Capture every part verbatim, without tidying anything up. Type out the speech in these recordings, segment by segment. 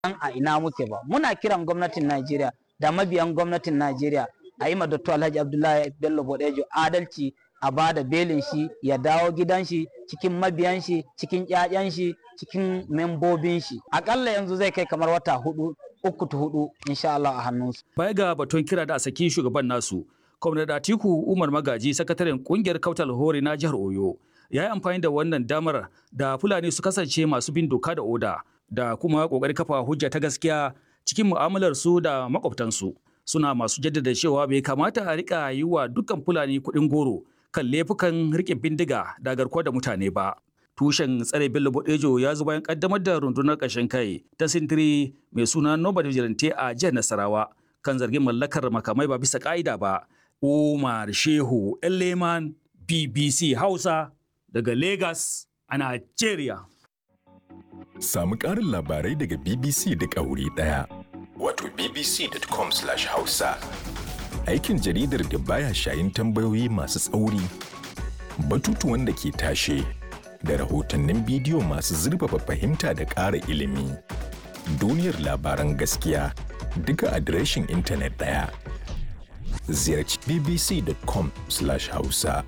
a ina muke ba. Muna kiran gwamnatin Najeriya da mabiyan gwamnatin Najeriya a yi ma Doctor Alhaji Abdullahi Bello Bodejo adalci, a ba da belin shi ya dawo gidan shi cikin mabiyan shi, cikin ƴaƴan shi, cikin membobin shi. Akalla yanzu zai kai kamar wata hudu uku ta hudu insha Allah a hannunsu. Baya ga batun kira da a saki shugaban nasu, Kwamnati Atiku Umar Magaji, sakataren kungiyar Kautal Hore na jihar Oyo, ya yi amfani da wannan damar da Fulani su kasance masu bin doka da oda da kuma kokarin kafa hujja ta gaskiya cikin mu'amalar su da makwabtansu. Suna masu jaddada cewa bai kamata a rika yi wa dukkan Fulani kuɗin goro kan laifukan riƙe bindiga da garkuwa da mutane ba. Tushen tsare Bello Bodejo ya zo bayan kaddamar da rundunar ƙarshen kai ta sintiri mai suna Nobel Vigilante a jihar Nasarawa kan zargin mallakar makamai ba bisa ƙa'ida ba. Umar Shehu Eleman, B B C Hausa daga Lagos a Nigeria. Samu ƙarin labarai daga B B C da ƙauri ɗaya. Wato b b c dot com slash hausa. Aikin jaridar da baya shayin tambayoyi masu tsauri, batutuwan da ke tashe, da rahotannin bidiyo masu zurfafa fahimta da ƙara ilimi. Duniyar labaran gaskiya duka adireshin intanet ɗaya. Ziyarci b b c dot com slash hausa.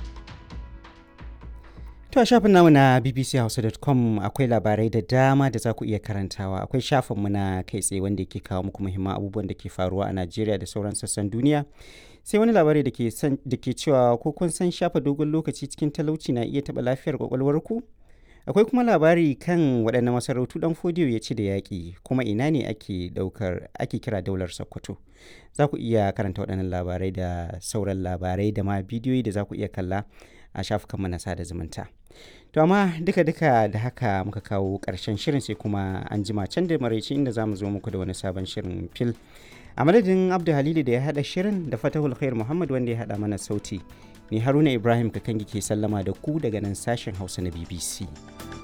To a shafin namu na b b c hausa dot com akwai labarai da dama da za ku iya karantawa. Akwai shafinmu na kai tsaye wanda ke kawo muku muhimman abubuwan da ke faruwa a Najeriya da sauran sassan duniya. Sai wani labari da ke cewa ko kun san shafa dogon lokaci cikin talauci na iya taɓa lafiyar kwakwalwarku? Akwai kuma labari kan waɗanne masarautu ɗan Fodiyo ya ci da yaƙi, kuma ina ne ake ɗaukar ake kira daular Sokoto. Za ku iya karanta waɗannan labarai da sauran labarai da ma bidiyoyi da za ku iya kalla a shafukanmu na sada zumunta. To amma duka-duka da haka muka kawo ƙarshen shirin, sai kuma an jima can da maraice inda za mu zo muku da wani sabon shirin fil. A madadin Abdu Halilu da ya haɗa shirin da Fatahul Khair Muhammad wanda ya haɗa mana sauti, ni Haruna Ibrahim Kakangi ke sallama da ku daga nan sashen Hausa na B B C.